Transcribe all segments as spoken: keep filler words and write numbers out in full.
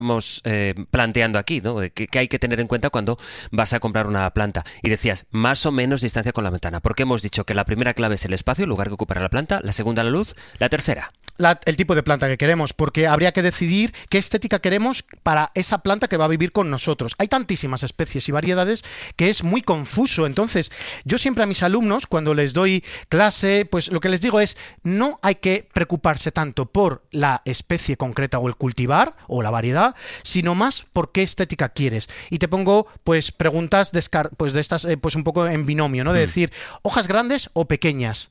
Estamos eh, planteando aquí, ¿no? ¿Qué, qué hay que tener en cuenta cuando vas a comprar una planta? Y decías, más o menos distancia con la ventana, porque hemos dicho que la primera clave es el espacio, el lugar que ocupará la planta, la segunda la luz, la tercera La, el tipo de planta que queremos, porque habría que decidir qué estética queremos para esa planta que va a vivir con nosotros. Hay tantísimas especies y variedades que es muy confuso. Entonces, yo siempre a mis alumnos, cuando les doy clase, pues lo que les digo es, no hay que preocuparse tanto por la especie concreta o el cultivar o la variedad, sino más por qué estética quieres. Y te pongo pues preguntas descar pues de estas eh, pues un poco en binomio, ¿no? De decir, hojas grandes o pequeñas.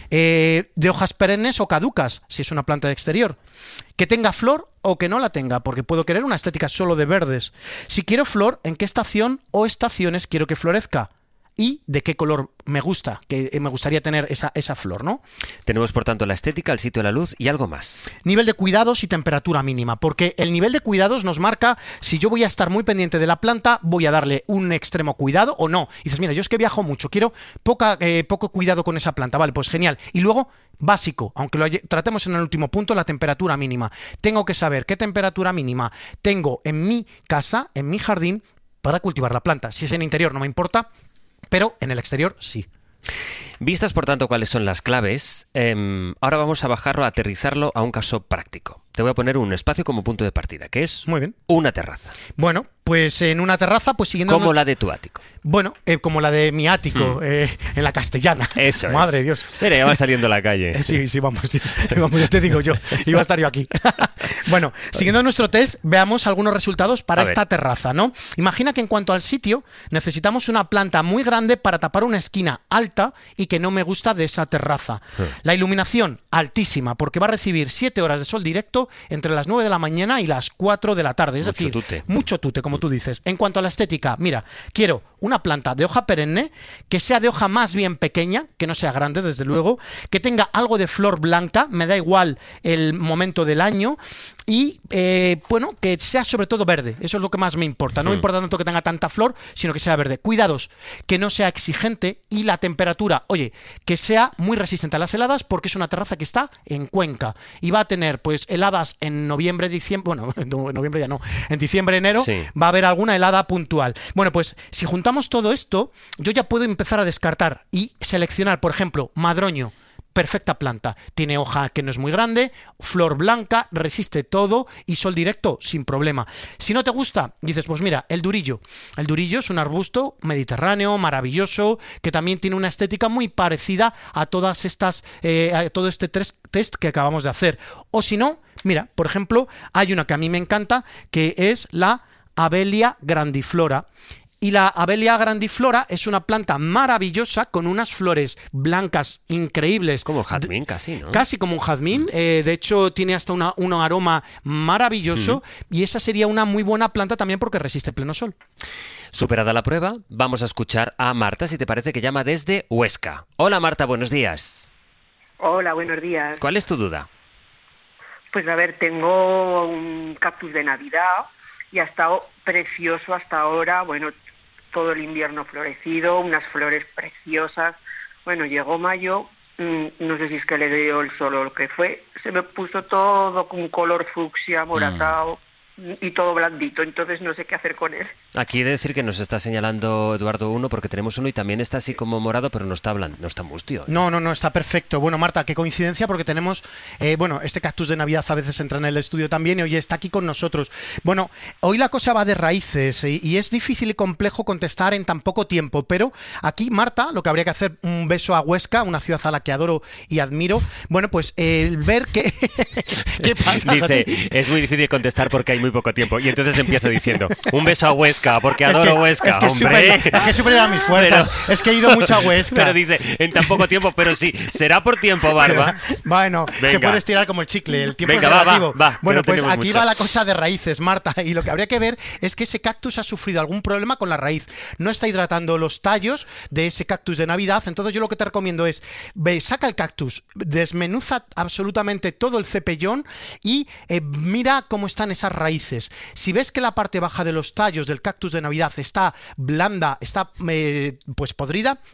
Eh, de hojas perennes o caducas, si es una planta de exterior, que tenga flor o que no la tenga, porque puedo querer una estética solo de verdes. Si quiero flor, ¿en qué estación o estaciones quiero que florezca? Y de qué color me gusta, que me gustaría tener esa, esa flor, ¿no? Tenemos, por tanto, la estética, el sitio de la luz y algo más. Nivel de cuidados y temperatura mínima, porque el nivel de cuidados nos marca si yo voy a estar muy pendiente de la planta, voy a darle un extremo cuidado o no. Y dices, mira, yo es que viajo mucho, quiero poca, eh, poco cuidado con esa planta. Vale, pues genial. Y luego, básico, aunque lo tratemos en el último punto, la temperatura mínima. Tengo que saber qué temperatura mínima tengo en mi casa, en mi jardín, para cultivar la planta. Si es en interior no me importa, pero en el exterior sí. Vistas, por tanto, cuáles son las claves, eh, ahora vamos a bajarlo, a aterrizarlo a un caso práctico. Te voy a poner un espacio como punto de partida, que es Muy bien. una terraza. Bueno, pues en una terraza, pues siguiendo... Como unos... la de tu ático. Bueno, eh, como la de mi ático, hmm. eh, en la Castellana. Eso Madre es. de Dios. Mira, ya va saliendo a la calle. Eh, sí, sí, vamos, sí, vamos, ya te digo yo. Iba a estar yo aquí. Bueno, siguiendo nuestro test, veamos algunos resultados para esta terraza, ¿no? Imagina que en cuanto al sitio, necesitamos una planta muy grande para tapar una esquina alta y que no me gusta de esa terraza. Hmm. La iluminación, altísima, porque va a recibir siete horas de sol directo entre las nueve de la mañana y las cuatro de la tarde. Es mucho decir, tute. mucho tute, como tú dices. En cuanto a la estética, mira, quiero una planta de hoja perenne, que sea de hoja más bien pequeña, que no sea grande, desde luego, que tenga algo de flor blanca, me da igual el momento del año, y, eh, bueno, que sea sobre todo verde. Eso es lo que más me importa. No me importa tanto que tenga tanta flor, sino que sea verde. Cuidados, que no sea exigente, y la temperatura, oye, que sea muy resistente a las heladas, porque es una terraza que está en Cuenca, y va a tener, pues, heladas en noviembre, diciembre, bueno, en noviembre ya no, en diciembre, enero, sí. Va a haber alguna helada puntual. Bueno, pues, si juntamos todo esto, yo ya puedo empezar a descartar y seleccionar, por ejemplo, madroño. Perfecta planta, tiene hoja que no es muy grande, flor blanca, resiste todo y sol directo sin problema. Si no te gusta, dices, pues mira, el durillo. El durillo es un arbusto mediterráneo, maravilloso, que también tiene una estética muy parecida a todas estas, eh, a todo este test que acabamos de hacer. O si no, mira, por ejemplo, hay una que a mí me encanta, que es la Abelia grandiflora. Y la Abelia grandiflora es una planta maravillosa con unas flores blancas increíbles. Como jazmín casi, ¿no? Casi como un jazmín. Mm. Eh, de hecho, tiene hasta una, un aroma maravilloso. Mm. Y esa sería una muy buena planta también porque resiste pleno sol. Superada la prueba, vamos a escuchar a Marta, si te parece, que llama desde Huesca. Hola Marta, buenos días. Hola, buenos días. ¿Cuál es tu duda? Pues a ver, tengo un cactus de Navidad y ha estado precioso hasta ahora, bueno, todo el invierno florecido, unas flores preciosas. Bueno, llegó mayo, mmm, no sé si es que le dio el sol o lo que fue, se me puso todo con un color fucsia, moratado, mm. y todo blandito, entonces no sé qué hacer con él. Aquí he de decir que nos está señalando Eduardo uno, porque tenemos uno y también está así como morado, pero no está blanco, no está mustio. No, no, no, está perfecto. Bueno, Marta, qué coincidencia, porque tenemos, eh, bueno, este cactus de Navidad a veces entra en el estudio también y hoy está aquí con nosotros. Bueno, hoy la cosa va de raíces y, y es difícil y complejo contestar en tan poco tiempo, pero aquí, Marta, lo que habría que hacer, un beso a Huesca, una ciudad a la que adoro y admiro. Bueno, pues el eh, ver que... ¿Qué pasa? Dice, es muy difícil contestar porque hay muy poco tiempo. Y entonces empiezo diciendo, un beso a Huesca, porque adoro es que, Huesca, es que hombre. Es que supera mis fuerzas. Pero, es que he ido mucho a Huesca. Pero dice, en tan poco tiempo, pero sí, será por tiempo, Barba. Bueno, venga. Se puede estirar como el chicle, el tiempo venga, es relativo. Va, va, va, bueno, pues aquí mucho. va la cosa de raíces, Marta. Y lo que habría que ver es que ese cactus ha sufrido algún problema con la raíz. No está hidratando los tallos de ese cactus de Navidad. Entonces yo lo que te recomiendo es, ve, saca el cactus, desmenuza absolutamente todo el cepellón y eh, mira cómo están esas raíces. Si ves que la parte baja de los tallos del cactus de Navidad está blanda, está eh, pues podrida,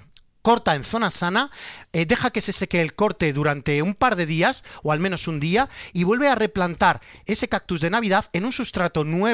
corta en zona sana, eh, deja que se seque el corte durante un par de días, o al menos un día, y vuelve a replantar ese cactus de Navidad en un sustrato nuevo